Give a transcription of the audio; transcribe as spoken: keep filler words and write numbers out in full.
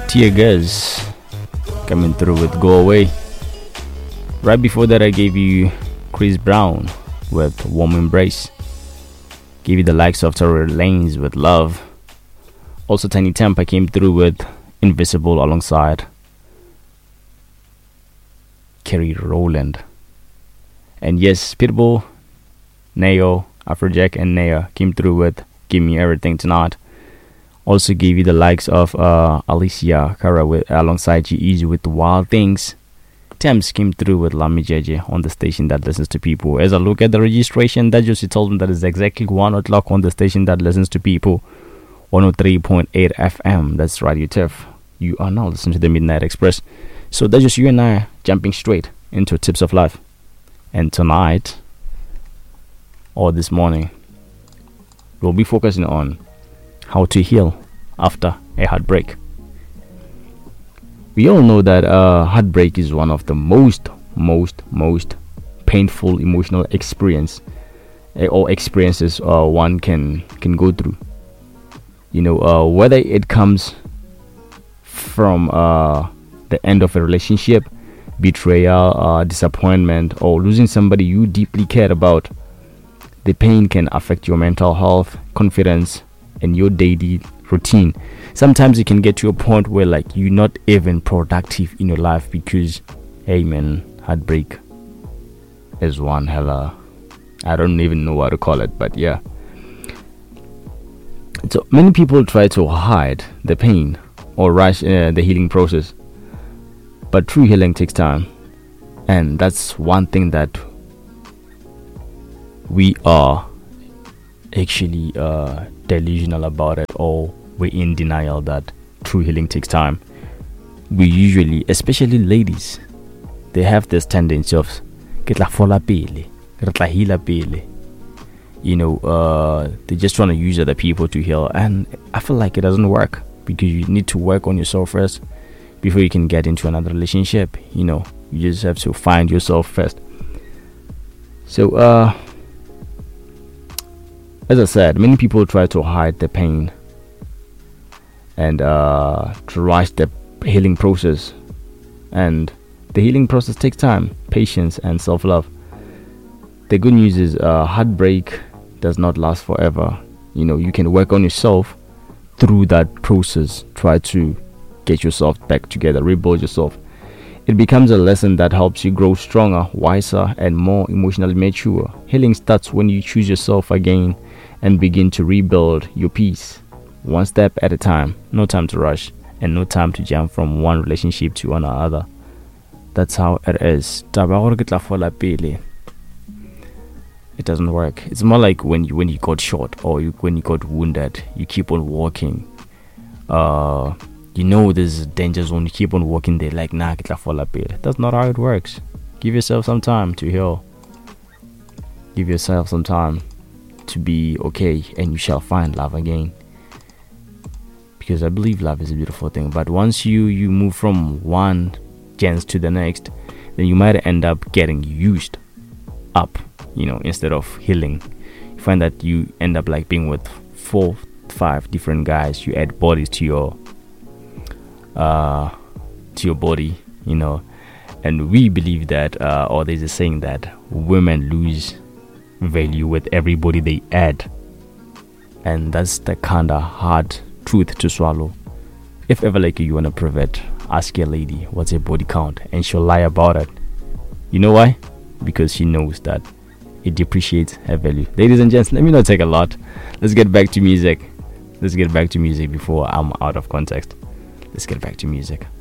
Tear Gas coming through with Go Away. Right before that, I gave you Chris Brown with Warm Embrace. Gave you the likes of Tory Lanez with Love. Also, Tiny Temper came through with Invisible alongside Kerry Rowland. And yes, Pitbull, Neo, Afrojack, and Naya came through with Give Me Everything Tonight. Also gave you the likes of uh, Alicia Cara with, alongside G-Eazy with Wild Things. Thames came through with Lami J J on the station that listens to people. As I look at the registration, that just tells me that it's exactly one o'clock on the station that listens to people. one oh three point eight F M, that's Radio Tiff. You are now listening to the Midnight Express. So that's just you and I jumping straight into Tips of Life. And tonight, or this morning, we'll be focusing on how to heal after a heartbreak. We all know that uh, heartbreak is one of the most, most, most painful emotional experience uh, or experiences uh, one can can go through. You know, uh, whether it comes from uh, the end of a relationship, betrayal, uh, disappointment, or losing somebody you deeply cared about, the pain can affect your mental health, confidence, and your daily routine. Sometimes it can get to a point where like you're not even productive in your life because, hey man, heartbreak is one hella, I don't even know what to call it, but yeah. So many people try to hide the pain or rush uh, the healing process, but true healing takes time, and that's one thing that we are actually uh, delusional about it, or we're in denial that true healing takes time. We usually, especially ladies, they have this tendency of "Ke tla fola pele, re tla heala pele." You know, uh, they just want to use other people to heal, and I feel like it doesn't work because you need to work on yourself first before you can get into another relationship. You know, you just have to find yourself first. So, uh, as I said, many people try to hide the pain and uh, to rush the healing process, and the healing process takes time, patience, and self-love. The good news is uh, heartbreak does not last forever. You know, you can work on yourself through that process. Try to get yourself back together, rebuild yourself. It becomes a lesson that helps you grow stronger, wiser, and more emotionally mature. Healing starts when you choose yourself again and begin to rebuild your peace, one step at a time. No time to rush, and no time to jump from one relationship to another. That's how it is. It doesn't work. It's more like when you when you got shot or you, when you got wounded, you keep on walking. Uh, you know there's a danger zone. You keep on walking there like nah, that's not how it works. Give yourself some time to heal. Give yourself some time to be okay, and you shall find love again. Because I believe love is a beautiful thing. But once you you move from one chance to the next, then you might end up getting used up. You know, instead of healing, you find that you end up like being with four, five different guys. You add bodies to your, uh, to your body. You know, and we believe that, uh, or there's a saying that women lose value with every body they add, and that's the kind of hard truth to swallow. If ever like you wanna prove it, ask your lady what's her body count, and she'll lie about it. You know why? Because she knows that it depreciates her value. Ladies and gents, let me not take a lot. Let's get back to music. Let's get back to music before I'm out of context. Let's get back to music.